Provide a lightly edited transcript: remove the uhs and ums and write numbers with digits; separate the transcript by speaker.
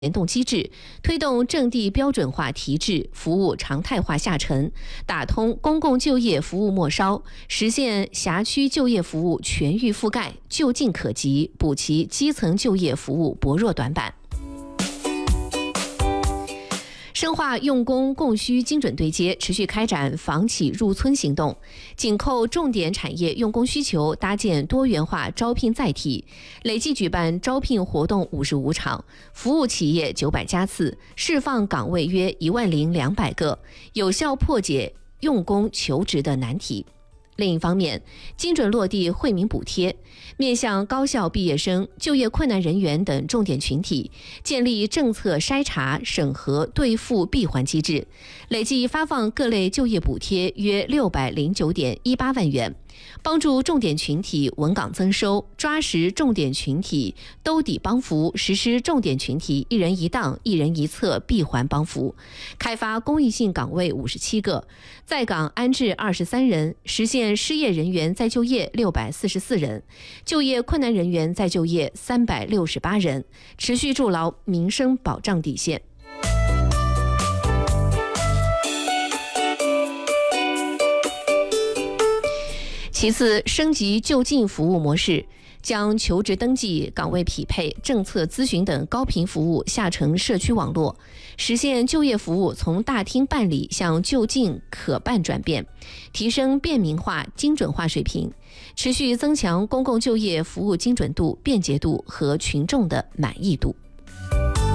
Speaker 1: 联动机制，推动阵地标准化提质，服务常态化下沉，打通公共就业服务末梢，实现辖区就业服务全域覆盖，就近可及，补齐基层就业服务薄弱短板。深化用工供需精准对接，持续开展房企入村行动，紧扣重点产业用工需求，搭建多元化招聘载体，累计举办招聘活动55场，服务企业900家次，释放岗位约10200个，有效破解用工求职的难题。另一方面，精准落地惠民补贴，面向高校毕业生、就业困难人员等重点群体，建立政策筛查、审核、兑付闭环机制，累计发放各类就业补贴约609.18万元，帮助重点群体稳岗增收，抓实重点群体兜底帮扶，实施重点群体一人一档、一人一策闭环帮扶，开发公益性岗位57个，在岗安置23人，实现失业人员再就业644人，就业困难人员再就业368人，持续筑牢民生保障底线。其次，升级就近服务模式，将求职登记、岗位匹配、政策咨询等高频服务下沉社区网络，实现就业服务从大厅办理向就近可办转变，提升便民化、精准化水平，持续增强公共就业服务精准度、便捷度和群众的满意度。